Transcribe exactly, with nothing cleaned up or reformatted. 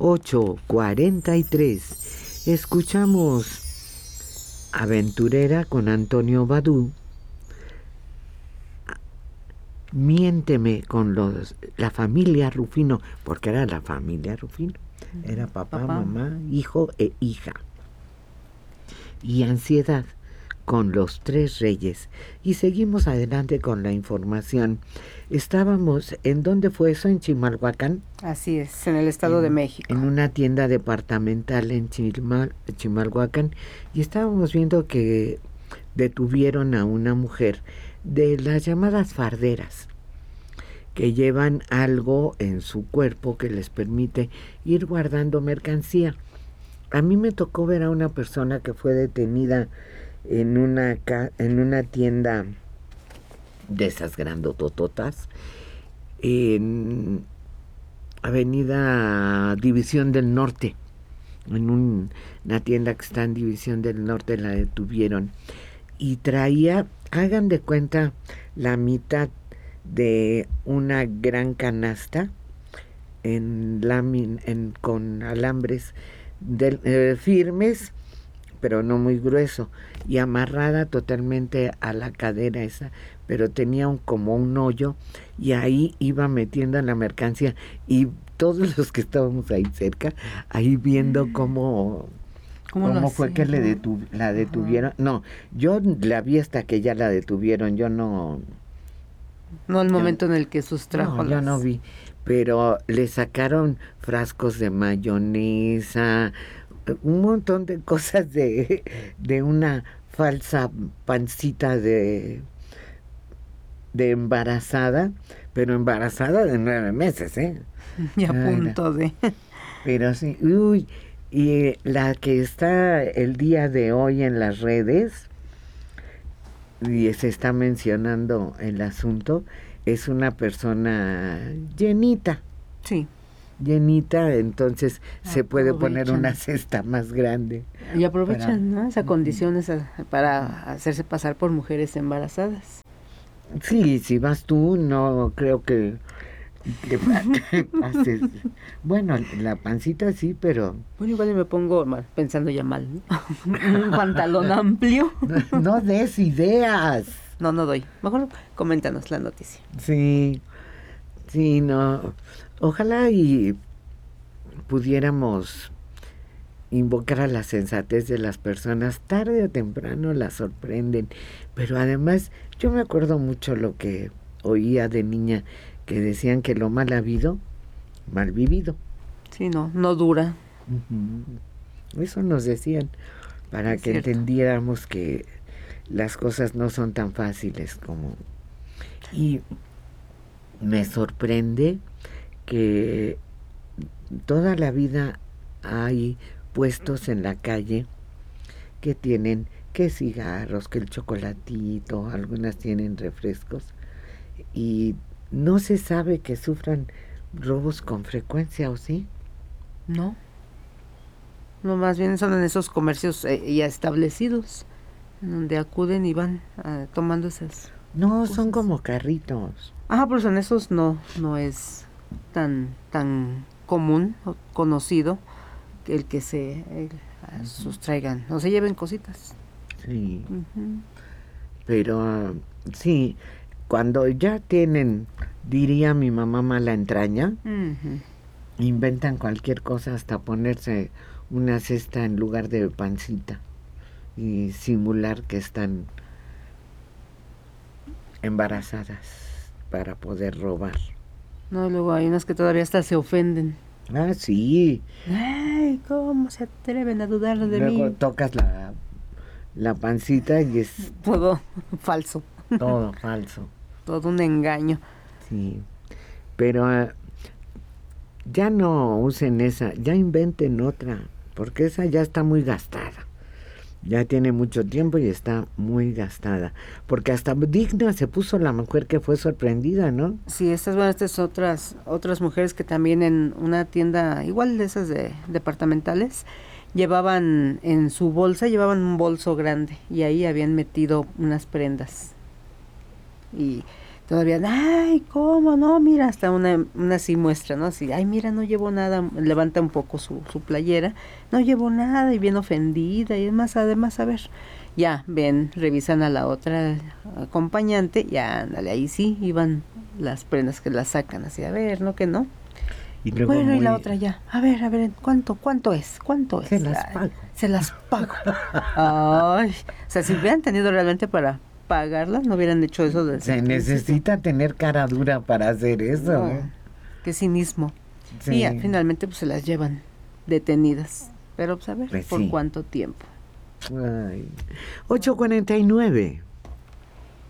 ocho cuarenta y tres. Escuchamos Aventurera con Antonio Badú. Miénteme con los la familia Rufino, porque era la familia Rufino. Era papá, papá, mamá, hijo e hija. Y Ansiedad con Los Tres Reyes. Y seguimos adelante con la información. Estábamos, ¿en dónde fue eso? ¿En Chimalhuacán? Así es, en el Estado en, de México. En una tienda departamental en Chimal, Chimalhuacán. Y estábamos viendo que detuvieron a una mujer de las llamadas farderas, que llevan algo en su cuerpo que les permite ir guardando mercancía. A mí me tocó ver a una persona que fue detenida en una, en una tienda de esas grandotototas en Avenida División del Norte, en un, una tienda que está en División del Norte. La detuvieron y traía, hagan de cuenta, la mitad de una gran canasta en lámin, en, con alambres de, eh, firmes, pero no muy grueso, y amarrada totalmente a la cadera esa, pero tenía un, como un hoyo, y ahí iba metiendo la mercancía, y todos los que estábamos ahí cerca, ahí viendo cómo... ¿Cómo, ¿Cómo fue hacía, que le detu la detuvieron? Ajá. No, yo la vi hasta que ya la detuvieron, yo no... No, el yo, momento en el que sustrajo no, las... yo no vi, pero le sacaron frascos de mayonesa, un montón de cosas de, de una falsa pancita de, de embarazada, pero embarazada de nueve meses, ¿eh? Y a punto de... Pero sí, uy... Y la que está el día de hoy en las redes, y se está mencionando el asunto, es una persona llenita. Sí. Llenita, entonces aprovechan. Se puede poner una cesta más grande. Y aprovechan, para, ¿no? Esa condición esa, para hacerse pasar por mujeres embarazadas. Sí, si vas tú, no creo que... Que, que pases. Bueno, la pancita sí, pero... Bueno, igual me pongo mal, pensando ya mal, ¿no? Un pantalón amplio. No, no des ideas. No, no doy. Mejor coméntanos la noticia. Sí, sí, no. Ojalá y pudiéramos invocar a la sensatez de las personas. Tarde o temprano las sorprenden. Pero además, yo me acuerdo mucho lo que oía de niña, que decían que lo mal habido, mal vivido. Sí, no, no dura. Uh-huh. Eso nos decían, para es que cierto. Entendiéramos que las cosas no son tan fáciles como... Y me sorprende que toda la vida hay puestos en la calle que tienen que cigarros, que el chocolatito, algunas tienen refrescos, y no se sabe que sufran robos con frecuencia, ¿o sí? No. No, más bien son en esos comercios eh, ya establecidos, en donde acuden y van uh, tomando esas... No, cosas. Son como carritos. Ajá, pero en esos no, no es tan, tan común o conocido el que se el, uh, sustraigan, o se lleven cositas. Sí. Uh-huh. Pero, uh, sí... Cuando ya tienen, diría mi mamá, mala entraña, uh-huh. inventan cualquier cosa, hasta ponerse una cesta en lugar de pancita y simular que están embarazadas para poder robar. No, luego hay unas que todavía hasta se ofenden. Ah, sí. Ay, ¿cómo se atreven a dudar de luego mí? Luego tocas la, la pancita y es... Todo falso. Todo falso. Todo un engaño. Sí, pero uh, ya no usen esa, ya inventen otra, porque esa ya está muy gastada. Ya tiene mucho tiempo y está muy gastada. Porque hasta digna se puso la mujer que fue sorprendida, ¿no? Sí, estas, bueno, estas otras, otras mujeres que también en una tienda, igual de esas de departamentales, llevaban en su bolsa, llevaban un bolso grande y ahí habían metido unas prendas. Y todavía, ay, ¿cómo? No, mira, hasta una, una así muestra, ¿no? Así, ay, mira, no llevo nada, levanta un poco su, su playera, no llevo nada, y bien ofendida, y además, además, a ver, ya, ven, revisan a la otra acompañante, ya, ándale, ahí sí, iban las prendas que las sacan, así, a ver, ¿no? Que no. Y luego bueno, muy... y la otra ya, a ver, a ver, ¿cuánto, cuánto es? ¿Cuánto es? Se las Ay, pago. se las pago. Ay, o sea, si hubieran tenido realmente para pagarlas, no hubieran hecho eso. Desde Se necesita tener cara dura para hacer eso. no, ¿eh? Qué cinismo. Sí. Y ya, finalmente pues se las llevan detenidas. Pero pues a ver, Pues ¿por sí. cuánto tiempo? Ay. ocho cuarenta y nueve.